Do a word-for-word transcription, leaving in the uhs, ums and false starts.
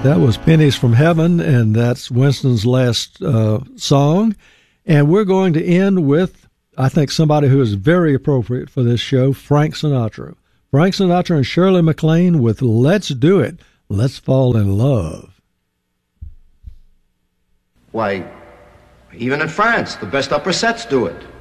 That was Pennies from Heaven, and that's Winston's last uh, song. And we're going to end with, I think, somebody who is very appropriate for this show, Frank Sinatra. Frank Sinatra and Shirley MacLaine with Let's Do It, Let's Fall in Love. Why, even in France, the best opera sets do it.